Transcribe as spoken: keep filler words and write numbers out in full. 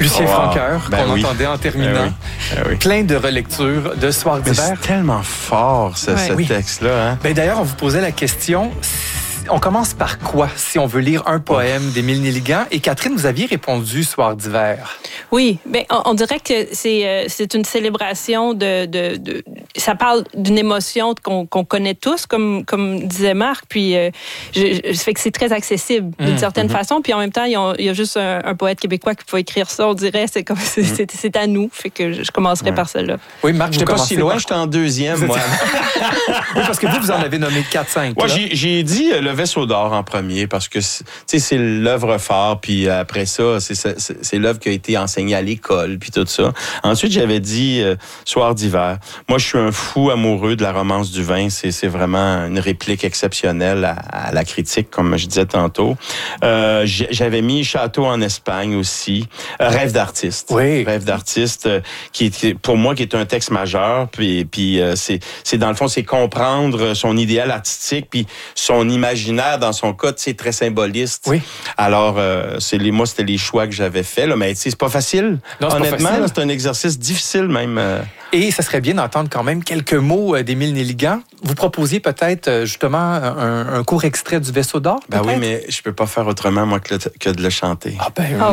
Lucien wow. Francoeur, ben qu'on oui. entendait en terminant. Ben oui. Ben oui. Plein de relectures de Soir Mais d'hiver. c'est tellement fort, ce, Ouais. ce Oui. texte-là. Hein? Ben, d'ailleurs, on vous posait la question, on commence par quoi si on veut lire un poème d'Émile Nelligan? Et Catherine, vous aviez répondu Soir d'hiver. Oui, ben, on, on dirait que c'est, euh, c'est une célébration de, de, de... Ça parle d'une émotion qu'on, qu'on connaît tous, comme, comme disait Marc, puis euh, je, je, ça fait que c'est très accessible d'une Mmh, certaine mmh. façon, puis en même temps, il y a, il y a juste un, un poète québécois qui peut écrire ça, on dirait, c'est, comme, c'est, c'est, c'est à nous, fait que je, je commencerai Ouais. par celle-là. Oui, Marc, vous J'étais pas commencez si loin, par- j'étais en deuxième, Vous moi. Oui, parce que vous, vous en avez nommé quatre cinq. Moi, j'ai, j'ai dit euh, Le Vaisseau d'or en premier parce que c'est, tu sais, c'est l'œuvre phare, puis après ça, c'est, c'est, c'est l'œuvre qui a été enseignée à l'école, puis tout ça. Ensuite, j'avais dit euh, Soir d'hiver. Moi, je suis un fou amoureux de la romance du vin. C'est, c'est vraiment une réplique exceptionnelle à, à la critique, comme je disais tantôt. Euh, j'avais mis Château en Espagne aussi. Euh, Rêve d'artiste. Oui. Rêve d'artiste, euh, qui est, pour moi, qui est un texte majeur. Puis, puis euh, c'est, c'est dans le fond, c'est comprendre son idéal artistique, puis son imaginaire, dans son cas, c'est très symboliste. Oui. Alors, euh, c'est les, moi, c'était les choix que j'avais faits. Là, mais tu sais, c'est pas facile. Non, c'est pas Honnêtement, facile. là, c'est un exercice difficile même. euh. Et ça serait bien d'entendre quand même quelques mots euh, d'Émile Nelligan. Vous proposiez peut-être euh, justement un, un court extrait du Vaisseau d'or? Ben peut-être? oui, mais je peux pas faire autrement, moi, que, le- que de le chanter. Ah ben oui. Ah